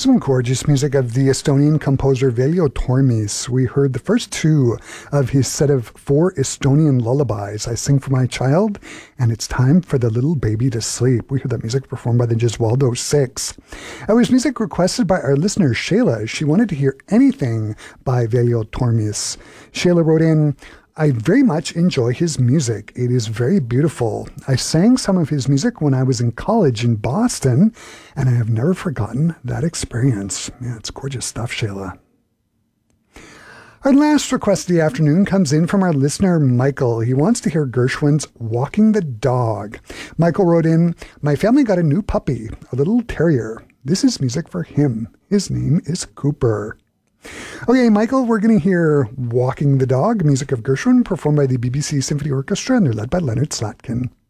Some gorgeous music of the Estonian composer Veljo Tormis. We heard the first two of his set of 4 Estonian lullabies, I Sing for My Child, and It's Time for the Little Baby to Sleep. We heard that music performed by the Gesualdo Six. It was music requested by our listener, Shayla. She wanted to hear anything by Veljo Tormis. Shayla wrote in, I very much enjoy his music. It is very beautiful. I sang some of his music when I was in college in Boston, and I have never forgotten that experience. Yeah, it's gorgeous stuff, Shayla. Our last request of the afternoon comes in from our listener, Michael. He wants to hear Gershwin's Walking the Dog. Michael wrote in, my family got a new puppy, a little terrier. This is music for him. His name is Cooper. Okay, Michael, we're going to hear Walking the Dog, music of Gershwin, performed by the BBC Symphony Orchestra, and they're led by Leonard Slatkin.